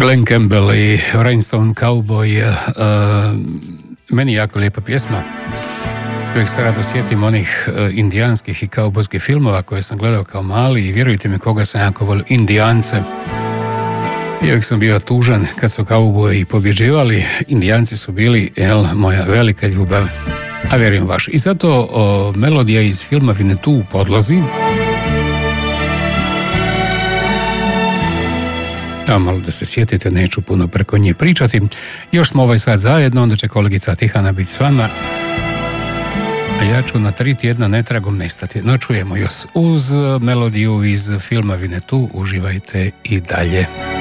Glenn Campbell i Rhinestone Cowboy, meni jako lijepa pjesma. Uvijek se rado sjetim onih indijanskih i kaubojskih filmova koje sam gledao kao mali i vjerujte mi koga sam jako volio, Indijance. I uvijek sam bio tužan kad su kauboji pobjeđivali, Indijanci su bili moja velika ljubav, a vjerujem vaš. I zato melodija iz filma Winnetou u podlozi. Evo malo da se sjetite, neću puno preko nje pričati. Još smo ovaj sat zajedno, onda će kolegica Tihana biti s vama. A ja ću na 3 tjedna netragom nestati. No čujemo još uz melodiju iz filma Winnetou. Uživajte i dalje.